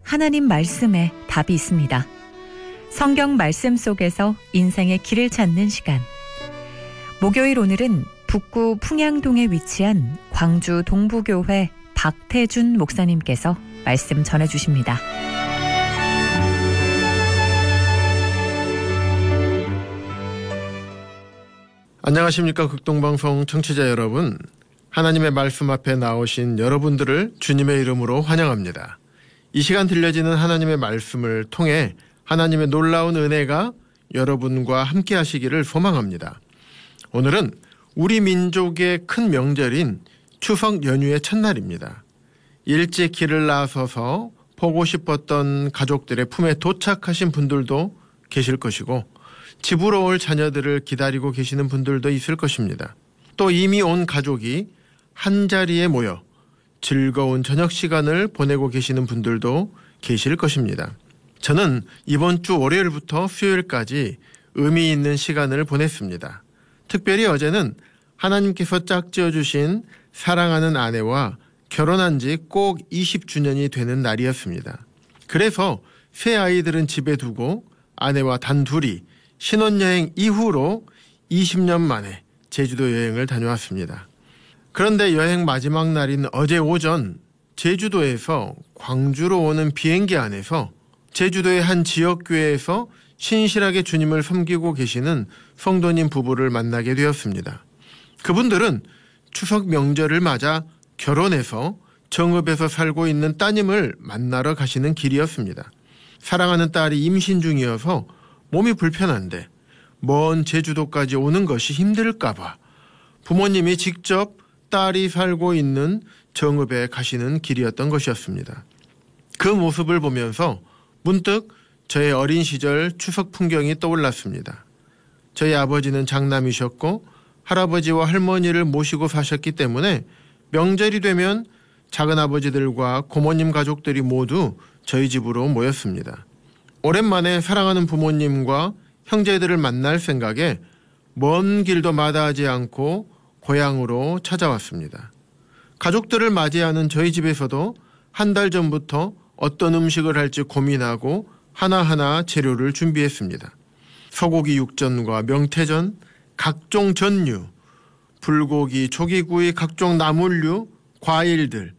하나님 말씀에 답이 있습니다. 성경 말씀 속에서 인생의 길을 찾는 시간. 목요일 오늘은 북구 풍양동에 위치한 광주 동부교회 박태준 목사님께서 말씀 전해주십니다. 안녕하십니까. 극동방송 청취자 여러분. 하나님의 말씀 앞에 나오신 여러분들을 주님의 이름으로 환영합니다. 이 시간 들려지는 하나님의 말씀을 통해 하나님의 놀라운 은혜가 여러분과 함께 하시기를 소망합니다. 오늘은 우리 민족의 큰 명절인 추석 연휴의 첫날입니다. 일찍 길을 나서서 보고 싶었던 가족들의 품에 도착하신 분들도 계실 것이고 집으로 올 자녀들을 기다리고 계시는 분들도 있을 것입니다. 또 이미 온 가족이 한자리에 모여 즐거운 저녁 시간을 보내고 계시는 분들도 계실 것입니다. 저는 이번 주 월요일부터 수요일까지 의미 있는 시간을 보냈습니다. 특별히 어제는 하나님께서 짝지어 주신 사랑하는 아내와 결혼한 지 꼭 20주년이 되는 날이었습니다. 그래서 새 아이들은 집에 두고 아내와 단둘이 신혼여행 이후로 20년 만에 제주도 여행을 다녀왔습니다. 그런데 여행 마지막 날인 어제 오전 제주도에서 광주로 오는 비행기 안에서 제주도의 한 지역교회에서 신실하게 주님을 섬기고 계시는 성도님 부부를 만나게 되었습니다. 그분들은 추석 명절을 맞아 결혼해서 정읍에서 살고 있는 따님을 만나러 가시는 길이었습니다. 사랑하는 딸이 임신 중이어서 몸이 불편한데 먼 제주도까지 오는 것이 힘들까 봐 부모님이 직접 딸이 살고 있는 정읍에 가시는 길이었던 것이었습니다. 그 모습을 보면서 문득 저의 어린 시절 추석 풍경이 떠올랐습니다. 저희 아버지는 장남이셨고 할아버지와 할머니를 모시고 사셨기 때문에 명절이 되면 작은아버지들과 고모님 가족들이 모두 저희 집으로 모였습니다. 오랜만에 사랑하는 부모님과 형제들을 만날 생각에 먼 길도 마다하지 않고 고향으로 찾아왔습니다. 가족들을 맞이하는 저희 집에서도 한 달 전부터 어떤 음식을 할지 고민하고 하나하나 재료를 준비했습니다. 소고기 육전과 명태전, 각종 전류, 불고기, 조기구이, 각종 나물류, 과일들,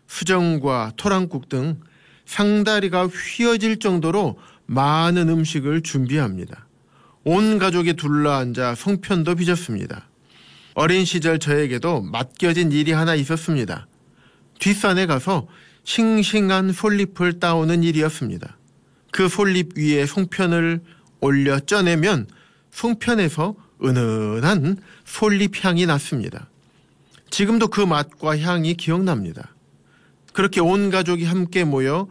수정과 토랑국 등 상다리가 휘어질 정도로 많은 음식을 준비합니다. 온 가족이 둘러앉아 송편도 빚었습니다. 어린 시절 저에게도 맡겨진 일이 하나 있었습니다. 뒷산에 가서 싱싱한 솔잎을 따오는 일이었습니다. 그 솔잎 위에 송편을 올려 쪄내면 송편에서 은은한 솔잎 향이 났습니다. 지금도 그 맛과 향이 기억납니다. 그렇게 온 가족이 함께 모여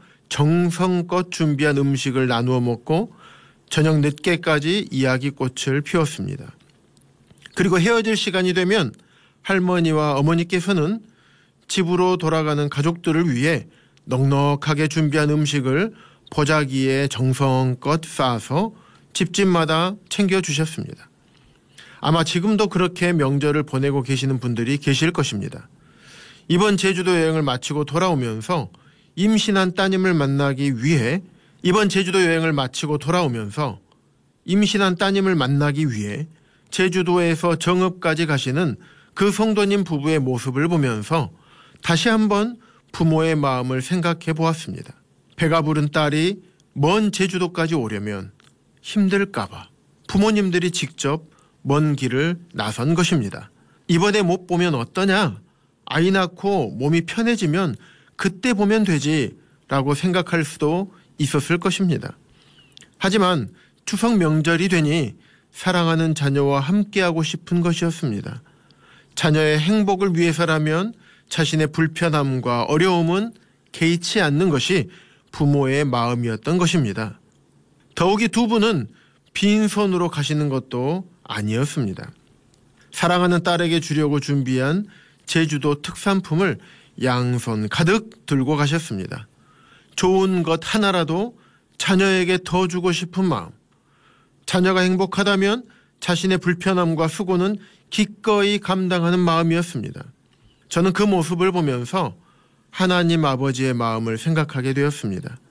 정성껏 준비한 음식을 나누어 먹고 저녁 늦게까지 이야기꽃을 피웠습니다. 그리고 헤어질 시간이 되면 할머니와 어머니께서는 집으로 돌아가는 가족들을 위해 넉넉하게 준비한 음식을 보자기에 정성껏 싸서 집집마다 챙겨주셨습니다. 아마 지금도 그렇게 명절을 보내고 계시는 분들이 계실 것입니다. 이번 제주도 여행을 마치고 돌아오면서 임신한 따님을 만나기 위해 제주도에서 정읍까지 가시는 그 성도님 부부의 모습을 보면서 다시 한번 부모의 마음을 생각해 보았습니다. 배가 부른 딸이 먼 제주도까지 오려면 힘들까 봐 부모님들이 직접 먼 길을 나선 것입니다. 이번에 못 보면 어떠냐? 아이 낳고 몸이 편해지면 그때 보면 되지 라고 생각할 수도 있었을 것입니다. 하지만 추석 명절이 되니 사랑하는 자녀와 함께하고 싶은 것이었습니다. 자녀의 행복을 위해서라면 자신의 불편함과 어려움은 개의치 않는 것이 부모의 마음이었던 것입니다. 더욱이 두 분은 빈손으로 가시는 것도 아니었습니다. 사랑하는 딸에게 주려고 준비한 제주도 특산품을 양손 가득 들고 가셨습니다. 좋은 것 하나라도 자녀에게 더 주고 싶은 마음, 자녀가 행복하다면 자신의 불편함과 수고는 기꺼이 감당하는 마음이었습니다. 저는 그 모습을 보면서 하나님 아버지의 마음을 생각하게 되었습니다.